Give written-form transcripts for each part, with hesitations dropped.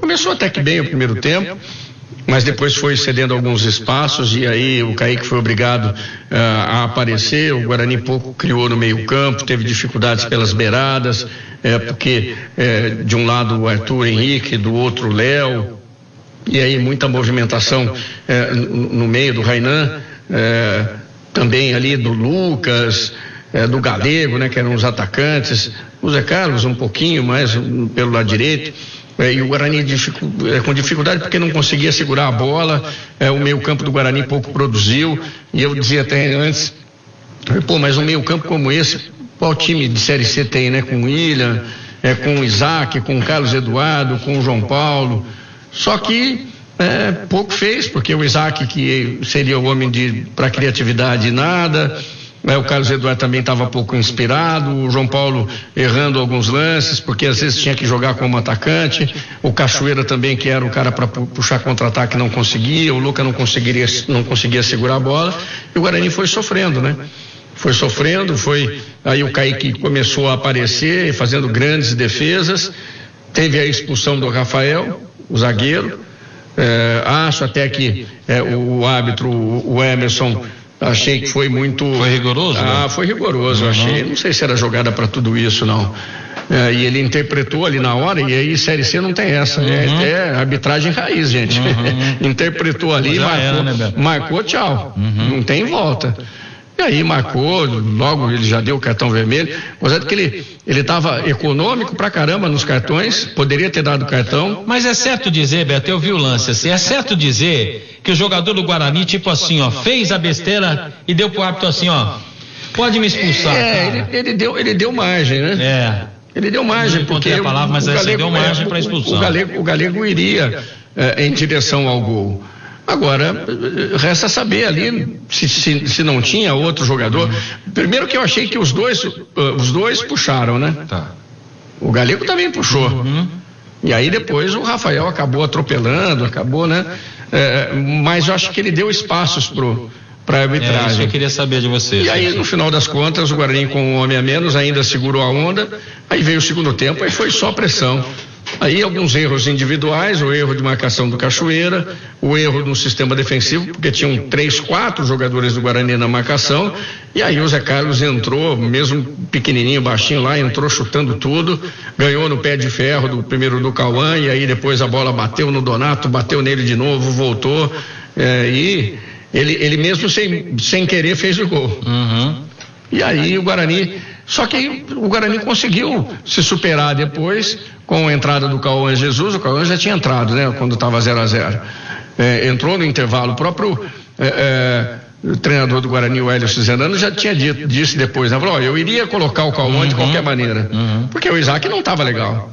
Começou até que bem o primeiro tempo, mas depois foi cedendo alguns espaços e aí o Kaique foi obrigado a aparecer. O Guarani pouco criou no meio campo, teve dificuldades pelas beiradas, porque de um lado o Arthur Henrique, do outro o Léo, e aí muita movimentação no meio do Rainan, também ali do Lucas, do Galego, né, que eram os atacantes, o Zé Carlos um pouquinho mais pelo lado direito. E o Guarani com dificuldade porque não conseguia segurar a bola, o meio campo do Guarani pouco produziu, e eu dizia até antes, mas um meio campo como esse, qual time de Série C tem, né? Com o William, com o Isaac, com o Carlos Eduardo, com o João Paulo, só que pouco fez, porque o Isaac, que seria o homem para criatividade, nada. O Carlos Eduardo também estava pouco inspirado, o João Paulo errando alguns lances, porque às vezes tinha que jogar como atacante, o Cachoeira também, que era o cara para puxar contra-ataque, não conseguia, o Luca não conseguia segurar a bola, e o Guarani foi sofrendo, né? Foi sofrendo, aí o Kaique começou a aparecer, fazendo grandes defesas, teve a expulsão do Rafael, o zagueiro, acho até que o árbitro, o Emerson, achei que foi muito... Foi rigoroso? Foi rigoroso, achei. Não sei se era jogada para tudo isso, não. E ele interpretou ali na hora, e aí Série C não tem essa, é arbitragem raiz, gente. Interpretou ali, marcou, tchau. Não tem volta. E aí marcou, logo ele já deu o cartão vermelho. Mas é que ele estava econômico pra caramba nos cartões, poderia ter dado cartão. Mas é certo dizer, Beto, eu vi o lance assim, é certo dizer que o jogador do Guarani, tipo assim, fez a besteira e deu pro árbitro assim, pode me expulsar. Ele deu margem, né? Ele deu margem, porque a palavra, mas aí deu margem para expulsão. O Galego iria em direção ao gol. Agora, resta saber ali se não tinha outro jogador. Primeiro que eu achei que os dois puxaram, né? Tá. O Galego também puxou. E aí depois o Rafael acabou atropelando, né? Mas eu acho que ele deu espaços para a arbitragem. Isso eu queria saber de vocês. E aí, no final das contas, o Guarani com um homem a menos ainda segurou a onda. Aí veio o segundo tempo, aí foi só pressão. Aí alguns erros individuais, o erro de marcação do Cachoeira, o erro no sistema defensivo, porque tinham 3-4 jogadores do Guarani na marcação, e aí o Zé Carlos entrou, mesmo pequenininho, baixinho lá, entrou chutando tudo, ganhou no pé de ferro primeiro do Cauã, e aí depois a bola bateu no Donato, bateu nele de novo, voltou, e ele mesmo sem querer fez o gol. E aí o Guarani, só que o Guarani conseguiu se superar depois com a entrada do Cauã Jesus. O Cauã já tinha entrado, né, quando estava 0-0. Entrou no intervalo. O próprio treinador do Guarani, o Hélio Zenano, já tinha disse depois, né, falou, eu iria colocar o Cauã de qualquer maneira, porque o Isaac não estava legal.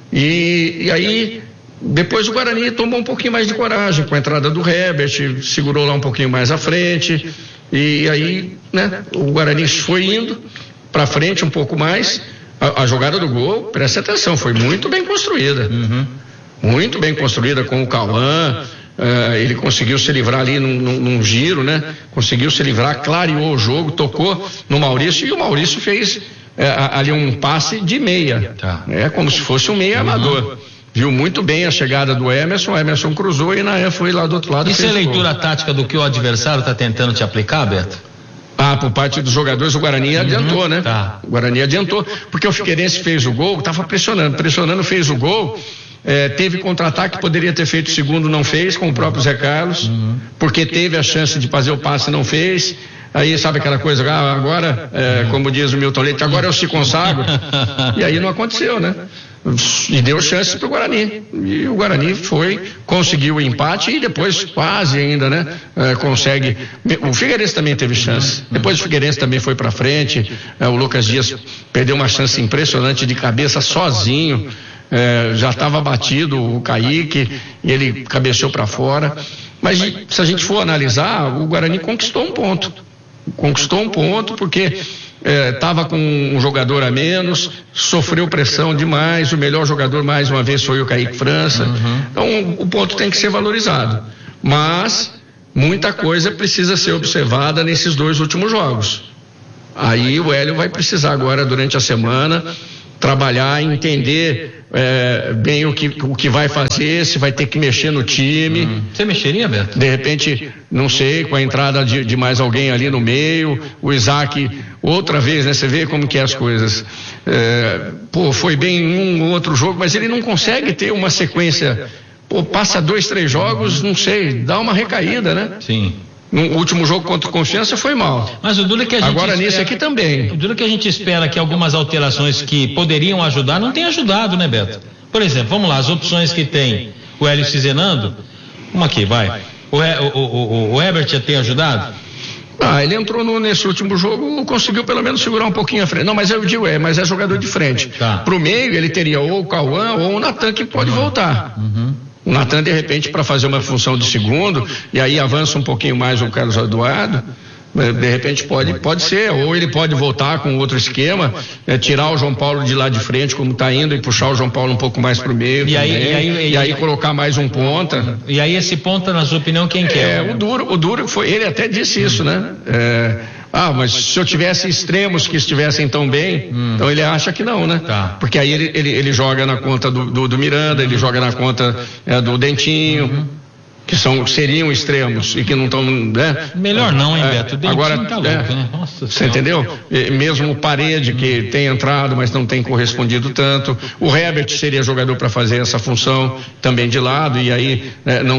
E aí depois o Guarani tomou um pouquinho mais de coragem com a entrada do Herbert, segurou lá um pouquinho mais à frente, e aí, né, o Guarani foi indo para frente um pouco mais. A jogada do gol, preste atenção, foi muito bem construída. Muito bem construída com o Cauã. Ele conseguiu se livrar ali num giro, né? Conseguiu se livrar, clareou o jogo, tocou no Maurício, e o Maurício fez ali um passe de meia. Como se fosse um meia amador. Viu muito bem a chegada do Emerson, o Emerson cruzou e Naé foi lá do outro lado. Isso é leitura tática do que o adversário está tentando te aplicar, Beto? Por parte dos jogadores, o Guarani adiantou, né? O Guarani adiantou, porque o Figueirense fez o gol, estava pressionando, fez o gol, teve contra-ataque, poderia ter feito o segundo, não fez, com o próprio Zé Carlos, porque teve a chance de fazer o passe, não fez. Aí sabe aquela coisa, agora, como diz o Milton Leite, agora eu se consagro, e aí não aconteceu, né? E deu chance para o Guarani, e o Guarani conseguiu o empate, e depois quase ainda, né, consegue. O Figueirense também teve chance, depois o Figueirense também foi para frente, o Lucas Dias perdeu uma chance impressionante de cabeça sozinho, já estava batido o Kaique, e ele cabeceou para fora. Mas se a gente for analisar, o Guarani conquistou um ponto porque estava com um jogador a menos, sofreu pressão demais, o melhor jogador mais uma vez foi o Kaique França. Então o ponto tem que ser valorizado, mas muita coisa precisa ser observada nesses 2 últimos jogos. Aí o Hélio vai precisar agora, durante a semana, trabalhar, entender bem o que vai fazer, se vai ter que mexer no time. Você mexeria, Beto? De repente, não sei, com a entrada de mais alguém ali no meio, o Isaac, outra vez, né? Você vê como que é as coisas. Foi bem em um outro jogo, mas ele não consegue ter uma sequência. Passa 2, 3 jogos, não sei, dá uma recaída, né? Sim. No último jogo contra o Confiança foi mal. Mas o duro é que a gente agora nesse aqui também. O duro é que a gente espera que algumas alterações que poderiam ajudar não tenham ajudado, né, Beto? Por exemplo, vamos lá, as opções que tem o Hélio Cizenando. Vamos aqui, vai. O Herbert já tem ajudado? Ele entrou nesse último jogo, conseguiu pelo menos segurar um pouquinho a frente. Não, mas eu digo, mas é jogador de frente. Tá. Pro meio ele teria ou o Cauã ou o Natan que pode voltar. O Natan, de repente, para fazer uma função de segundo, e aí avança um pouquinho mais o Carlos Eduardo, de repente pode ser, ou ele pode voltar com outro esquema, tirar o João Paulo de lá de frente, como está indo, e puxar o João Paulo um pouco mais para o meio, e aí colocar mais um ponta. E aí esse ponta, na sua opinião, quem quer? O duro foi, ele até disse isso, né? Mas se eu tivesse extremos que estivessem tão bem, então ele acha que não, né? Tá. Porque aí ele joga na conta do Miranda, ele joga na conta do Dentinho, que seriam extremos e que não estão, né? Melhor não, hein, Beto? O Dentinho agora, tá louco, né? Nossa, você entendeu? Mesmo o Parede, que tem entrado, mas não tem correspondido tanto. O Herbert seria jogador para fazer essa função também de lado, e aí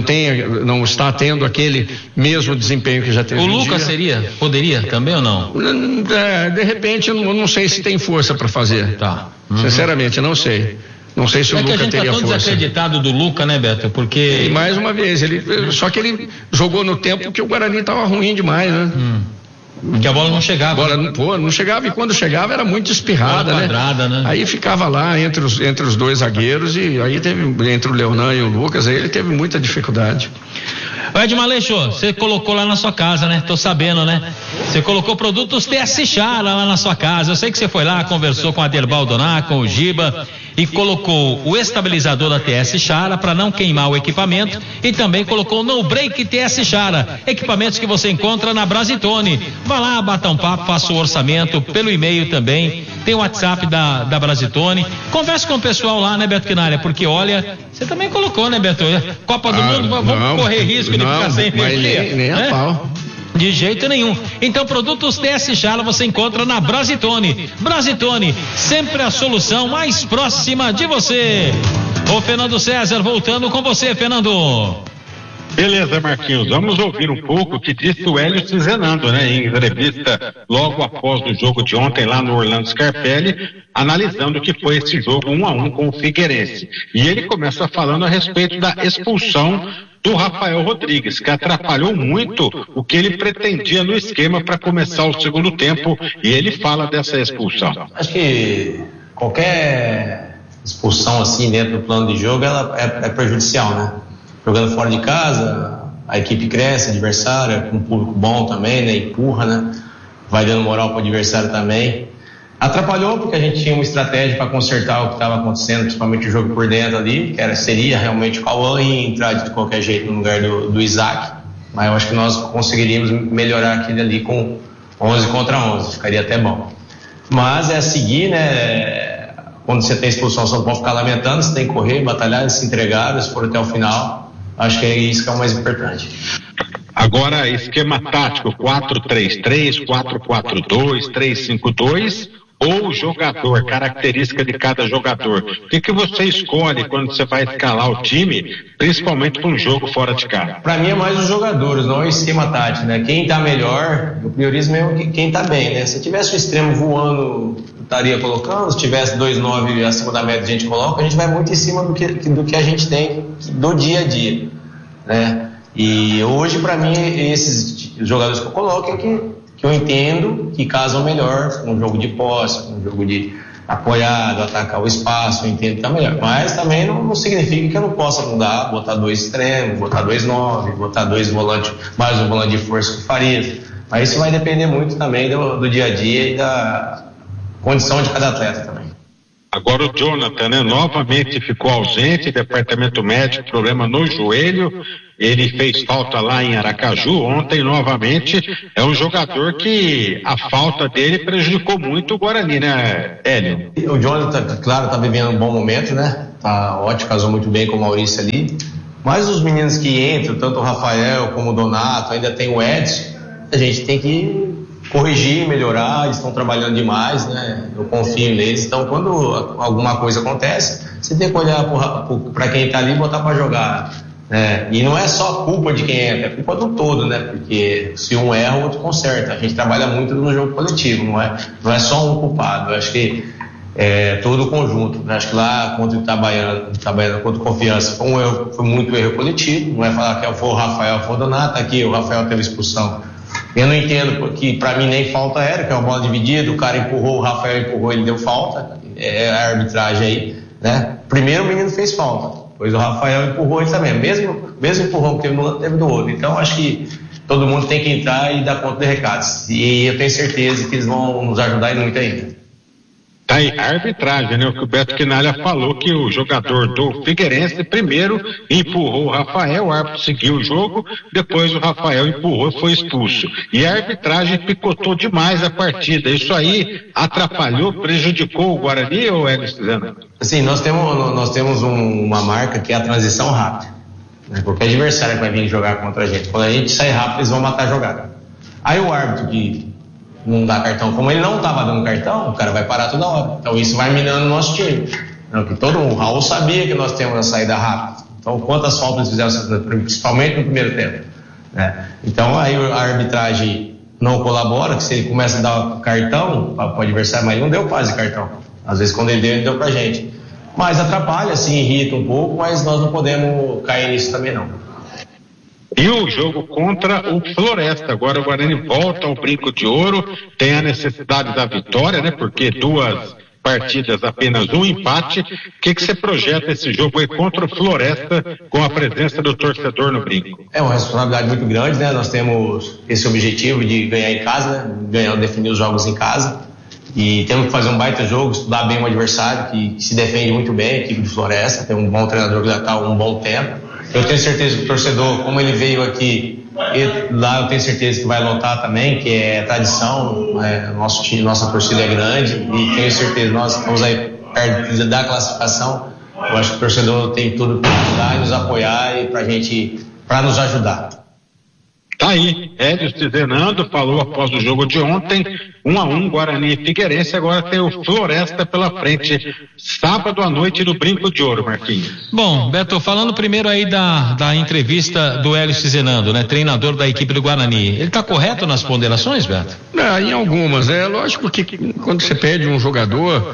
não está tendo aquele mesmo desempenho que já teve. O Lucas poderia também ou não? De repente, eu não sei se tem força para fazer. Tá. Sinceramente, eu não sei. Não sei se o Lucas teria força. É que a gente tá tão desacreditado do Lucas, né, Beto? Porque... E mais uma vez, só que ele jogou no tempo que o Guarani estava ruim demais, né? Que a bola não chegava. Não chegava, e quando chegava era muito espirrada, né? Aí ficava lá entre os dois zagueiros, e aí entre o Leonan e o Lucas, aí ele teve muita dificuldade. Edmar Aleixo, você colocou lá na sua casa, né? Tô sabendo, né? Você colocou produtos TS Chara lá na sua casa. Eu sei que você foi lá, conversou com a Aderbal Doná, com o Giba, e colocou o estabilizador da TS Chara para não queimar o equipamento, e também colocou o No Break TS Chara, equipamentos que você encontra na Brasitone. Vá lá, bata um papo, faça o orçamento pelo e-mail também, tem o WhatsApp da Brasitone, converse com o pessoal lá, né, Beto Quinalha, porque olha, você também colocou, né, Beto? Copa do Mundo, vamos correr risco de ficar sem energia, nem a pau. De jeito nenhum. Então, produtos TS Chala você encontra na Brasitone. Brasitone, sempre a solução mais próxima de você. O Fernando César voltando com você, Fernando. Beleza, Marquinhos, vamos ouvir um pouco o que disse o Hélio Cizenando, né, em entrevista logo após o jogo de ontem lá no Orlando Scarpelli, analisando o que foi esse jogo 1-1 com o Figueirense. E ele começa falando a respeito da expulsão do Rafael Rodrigues, que atrapalhou muito o que ele pretendia no esquema para começar o segundo tempo, e ele fala dessa expulsão. Acho que qualquer expulsão assim dentro do plano de jogo, ela é prejudicial, né? Jogando fora de casa, a equipe cresce, adversária, com um público bom também, né? Empurra, né? Vai dando moral para o adversário também. Atrapalhou porque a gente tinha uma estratégia para consertar o que estava acontecendo, principalmente o jogo por dentro ali, que seria realmente o Cauã e entrar de qualquer jeito no lugar do Isaac. Mas eu acho que nós conseguiríamos melhorar aquele ali com 11 contra 11, ficaria até bom. Mas é seguir, né? Quando você tem expulsão, você não pode ficar lamentando, você tem que correr, batalhar, se entregar, se for até o final. Acho que é isso que é o mais importante. Agora, esquema tático 4-3-3, 4-4-2, 3-5-2 ou jogador, característica de cada jogador. O que você escolhe quando você vai escalar o time, principalmente para um jogo fora de casa? Para mim é mais os jogadores, não é o esquema tático, né? Quem tá melhor, eu priorizo mesmo quem tá bem, né? Se tivesse o extremo voando, estaria colocando, se tivesse 2-9 acima da média a gente coloca, a gente vai muito em cima do que a gente tem do dia a dia, né? E hoje, para mim, esses jogadores que eu coloco é que eu entendo que casam melhor com um jogo de posse, com um jogo de apoiado, atacar o espaço, eu entendo que tá melhor. Mas também não significa que eu não possa mudar, botar 2 extremos, botar 2-9, botar 2 volantes, mais um volante de força que Farias. Mas isso vai depender muito também do dia a dia e da condição de cada atleta também. Agora o Jonathan, né, novamente ficou ausente, departamento médico, problema no joelho, ele fez falta lá em Aracaju ontem novamente, é um jogador que a falta dele prejudicou muito o Guarani, né, Hélio? O Jonathan, claro, tá vivendo um bom momento, né, tá ótimo, casou muito bem com o Maurício ali, mas os meninos que entram, tanto o Rafael como o Donato, ainda tem o Edson, a gente tem que corrigir, melhorar, eles estão trabalhando demais, né? Eu confio neles. Então, quando alguma coisa acontece, você tem que olhar para quem está ali e botar para jogar, né? E não é só culpa de quem entra, é culpa do todo, né? Porque se um erra, o outro conserta. A gente trabalha muito no jogo coletivo, não é só um culpado. Eu acho que é todo o conjunto. Eu acho que lá contra o Itabaiana contra o Confiança, foi muito erro coletivo. Não é falar que foi o Rafael, foi o Donato, aqui o Rafael teve expulsão. Eu não entendo, porque para mim nem falta era, que é uma bola dividida, o cara empurrou, o Rafael empurrou, ele deu falta, é a arbitragem aí, né? Primeiro o menino fez falta, depois o Rafael empurrou ele também, mesmo empurrão que teve no outro, teve do outro. Então acho que todo mundo tem que entrar e dar conta de recados, e eu tenho certeza que eles vão nos ajudar e muito ainda. Tá aí a arbitragem, né? O que o Beto Quinalha falou, que o jogador do Figueirense primeiro empurrou o Rafael, o árbitro seguiu o jogo, depois o Rafael empurrou e foi expulso. E a arbitragem picotou demais a partida. Isso aí atrapalhou, prejudicou o Guarani, ou é, Luciano? Assim, nós temos uma marca que é a transição rápida, né? Qualquer adversário que vai vir jogar contra a gente, quando a gente sai rápido, eles vão matar a jogada. Aí o árbitro que não dá cartão, como ele não estava dando cartão, o cara vai parar toda hora. Então isso vai minando o nosso time. O Raul sabia que nós temos a saída rápida. Então quantas faltas fizeram, principalmente no primeiro tempo, né? Então aí a arbitragem não colabora, que se ele começa a dar cartão para o adversário, mas ele não deu quase cartão. Às vezes quando ele deu pra gente. Mas atrapalha, assim, irrita um pouco, mas nós não podemos cair nisso também não. E o jogo contra o Floresta, agora o Guarani volta ao Brinco de Ouro, tem a necessidade da vitória, né? Porque 2 partidas, apenas um empate. O que você projeta esse jogo aí contra o Floresta com a presença do torcedor no Brinco? É uma responsabilidade muito grande, né? Nós temos esse objetivo de ganhar em casa, né? Definir os jogos em casa. E temos que fazer um baita jogo, estudar bem o adversário, que se defende muito bem, a equipe do Floresta, tem um bom treinador que já está há um bom tempo. Eu tenho certeza que o torcedor, como ele veio aqui, lá eu tenho certeza que vai lotar também, que é tradição, nosso time, nossa torcida é grande, e tenho certeza, nós estamos aí perto da classificação. Eu acho que o torcedor tem tudo para ajudar e nos apoiar e para nos ajudar. Tá aí, Hélio Cizenando falou após o jogo de ontem, 1-1 Guarani e Figueirense, agora tem o Floresta pela frente, sábado à noite no Brinco de Ouro, Marquinhos. Bom, Beto, falando primeiro aí da entrevista do Hélio Cizenando, né, treinador da equipe do Guarani, ele tá correto nas ponderações, Beto? Em algumas, lógico que quando você pede um jogador,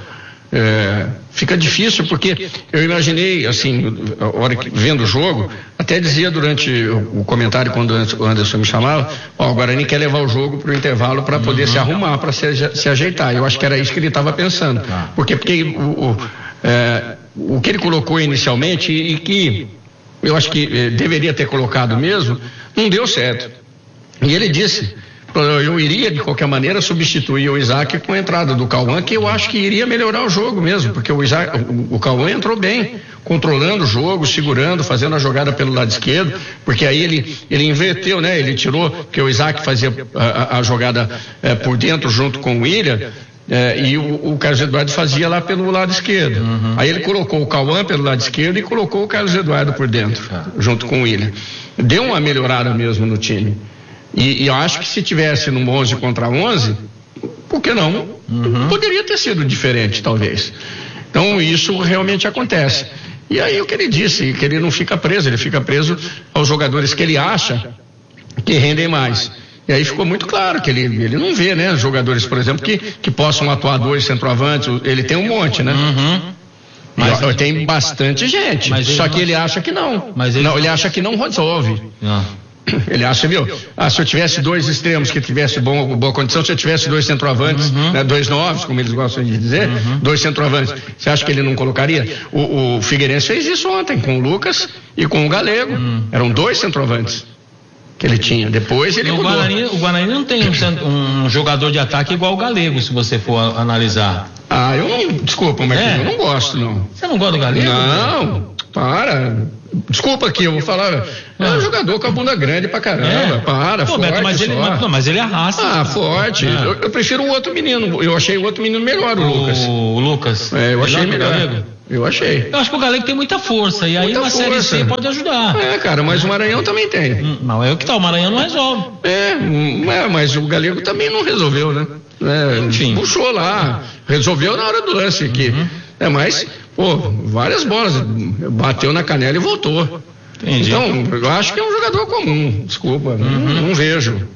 fica difícil, porque eu imaginei, assim, a hora que vendo o jogo, até dizia durante o comentário quando o Anderson me chamava, o Guarani quer levar o jogo para o intervalo para poder se arrumar, para se ajeitar. Eu acho que era isso que ele estava pensando, porque o que ele colocou inicialmente e que eu acho que deveria ter colocado mesmo, não deu certo. E ele disse: eu iria de qualquer maneira substituir o Isaac com a entrada do Cauã, que eu acho que iria melhorar o jogo mesmo, porque o Cauã entrou bem, controlando o jogo, segurando, fazendo a jogada pelo lado esquerdo, porque aí ele inverteu, né? Ele tirou, porque o Isaac fazia a jogada por dentro junto com o William, e o Carlos Eduardo fazia lá pelo lado esquerdo. Aí ele colocou o Cauã pelo lado esquerdo e colocou o Carlos Eduardo por dentro, junto com o William. Deu uma melhorada mesmo no time. E eu acho que se tivesse num 11 contra 11, por que não? Poderia ter sido diferente, talvez. Então isso realmente acontece. E aí o que ele disse, que ele não fica preso, ele fica preso aos jogadores que ele acha que rendem mais. E aí ficou muito claro que ele não vê, né, jogadores, por exemplo, que possam atuar 2 centroavantes, ele tem um monte, né? Mas tem bastante gente, só que ele acha que não. Ele acha que não resolve. Ele acha, se eu tivesse 2 extremos que tivesse boa condição, se eu tivesse 2 centroavantes, 2 novos, como eles gostam de dizer, 2 centroavantes, você acha que ele não colocaria? O Figueirense fez isso ontem, com o Lucas e com o Galego. Eram 2 centroavantes que ele tinha. Depois ele mudou. O Guarani não tem um jogador de ataque igual o Galego, se você for analisar. Desculpa, Marquinhos, eu não gosto, não. Você não gosta do Galego? Não, para. Desculpa aqui, eu vou falar. É um jogador com a bunda grande pra caramba. Forte. Beto, mas ele arrasta. Forte. Eu prefiro o outro menino. Eu achei o outro menino melhor, o Lucas. O Lucas. Eu achei melhor. Eu achei. Eu acho que o Galego tem muita força. E aí na Série C pode ajudar. Cara, mas o Maranhão também tem. Não, é o que tá. O Maranhão não resolve. Mas o Galego também não resolveu, né? Enfim. Puxou lá. Resolveu na hora do lance aqui. Mas, várias bolas. Bateu na canela e voltou. Entendi. Então, eu acho que é um jogador comum. Desculpa. Não vejo.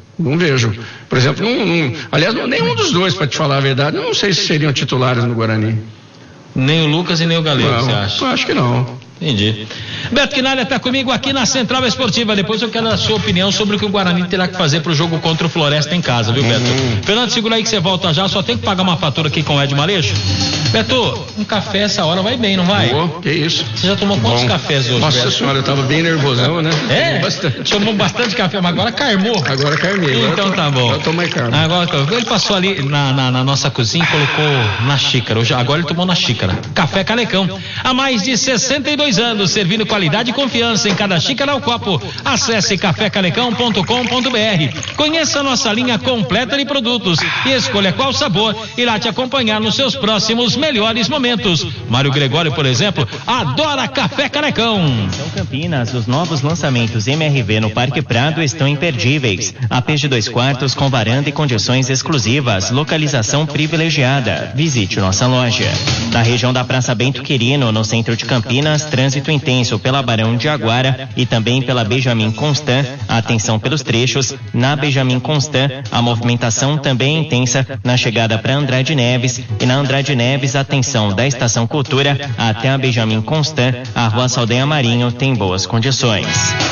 Por exemplo, aliás, nenhum dos dois, para te falar a verdade, eu não sei se seriam titulares no Guarani. Nem o Lucas e nem o Galego, você acha? Eu acho que não. Entendi. Beto Quinalha está comigo aqui na Central Esportiva. Depois eu quero a sua opinião sobre o que o Guarani terá que fazer pro jogo contra o Floresta em casa, viu, Beto? Fernando, segura aí que você volta já. Só tem que pagar uma fatura aqui com o Ed Maleixo. Beto, um café essa hora vai bem, não vai? Que isso. Você já tomou quantos cafés hoje, Nossa Beto? senhora, eu tava bem nervosão, né? Tomou bastante café, mas agora carmou. Agora carmei. Então tá bom. Eu tomei carmo. Agora ele passou ali na nossa cozinha e colocou na xícara. Agora ele tomou na xícara. Café Canecão. Há mais de 62 anos, servindo qualidade e confiança em cada xícara ao copo. Acesse cafécanecão.com.br. Conheça a nossa linha completa de produtos e escolha qual sabor irá te acompanhar nos seus próximos melhores momentos. Mário Gregório, por exemplo, adora Café Canecão. São Campinas, os novos lançamentos MRV no Parque Prado estão imperdíveis. AP de 2 quartos com varanda e condições exclusivas, localização privilegiada. Visite nossa loja. Na região da Praça Bento Quirino, no centro de Campinas, trânsito intenso pela Barão de Aguara e também pela Benjamin Constant. Atenção pelos trechos. Na Benjamin Constant, a movimentação também é intensa na chegada para Andrade Neves e na Andrade Neves, atenção da Estação Cultura até a Benjamin Constant, a Rua Saldanha Marinho tem boas condições.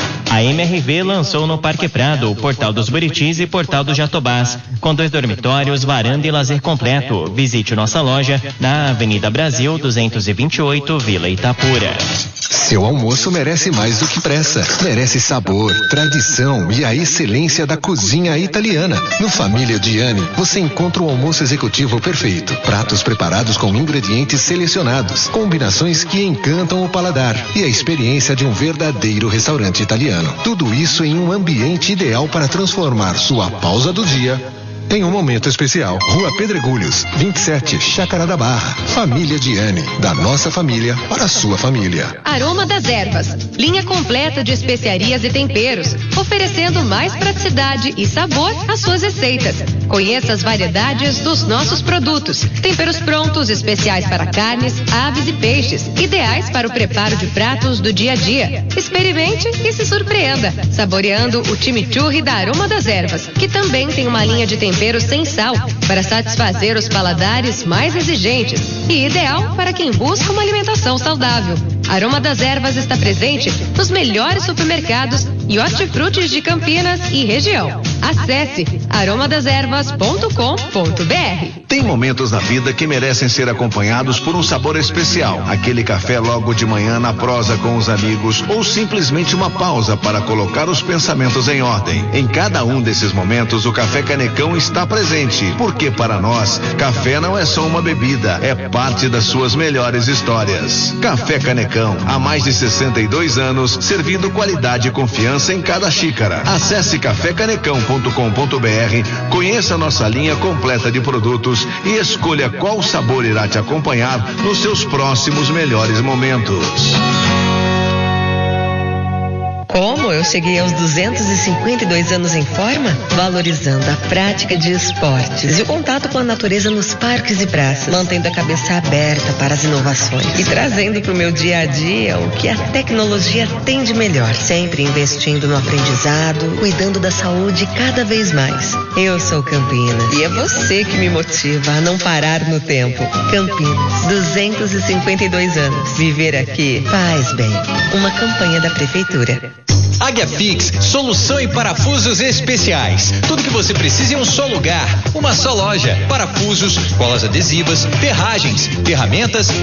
A MRV lançou no Parque Prado o Portal dos Buritis e Portal dos Jatobás, com 2 dormitórios, varanda e lazer completo. Visite nossa loja na Avenida Brasil 228, Vila Itapura. Seu almoço merece mais do que pressa. Merece sabor, tradição e a excelência da cozinha italiana. No Família Gianni, você encontra o almoço executivo perfeito. Pratos preparados com ingredientes selecionados, combinações que encantam o paladar e a experiência de um verdadeiro restaurante italiano. Tudo isso em um ambiente ideal para transformar sua pausa do dia em um momento especial. Rua Pedregulhos, 27, Chácara da Barra. Família Gianni, da nossa família para a sua família. Aroma das Ervas, linha completa de especiarias e temperos, oferecendo mais praticidade e sabor às suas receitas. Conheça as variedades dos nossos produtos. Temperos prontos, especiais para carnes, aves e peixes, ideais para o preparo de pratos do dia a dia. Experimente e se surpreenda, saboreando o chimichurri da Aroma das Ervas, que também tem uma linha de temperos sem sal, para satisfazer os paladares mais exigentes e ideal para quem busca uma alimentação saudável. Aroma das Ervas está presente nos melhores supermercados e hortifrutis de Campinas e região. Acesse aromadeservas.com.br. Tem momentos na vida que merecem ser acompanhados por um sabor especial. Aquele café logo de manhã na prosa com os amigos ou simplesmente uma pausa para colocar os pensamentos em ordem. Em cada um desses momentos, o Café Canecão está presente, porque para nós, café não é só uma bebida, é parte das suas melhores histórias. Café Canecão, há mais de 62 anos, servindo qualidade e confiança em cada xícara. Acesse cafécanecão.com.br, conheça nossa linha completa de produtos e escolha qual sabor irá te acompanhar nos seus próximos melhores momentos. Como eu cheguei aos 252 anos em forma? Valorizando a prática de esportes e o contato com a natureza nos parques e praças, mantendo a cabeça aberta para as inovações e trazendo para o meu dia a dia o que a tecnologia tem de melhor, sempre investindo no aprendizado, cuidando da saúde cada vez mais. Eu sou Campinas e é você que me motiva a não parar no tempo. Campinas, 252 anos. Viver aqui faz bem. Uma campanha da Prefeitura. Águia Fix, solução em parafusos especiais. Tudo que você precisa em um só lugar, uma só loja. Parafusos, colas adesivas, ferragens, ferramentas